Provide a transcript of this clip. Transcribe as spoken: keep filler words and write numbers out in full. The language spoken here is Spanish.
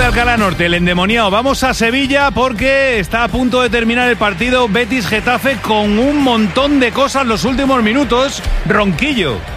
Alcalá Norte, el endemoniado. Vamos a Sevilla porque está a punto de terminar el partido Betis-Getafe con un montón de cosas los últimos minutos. Ronquillo.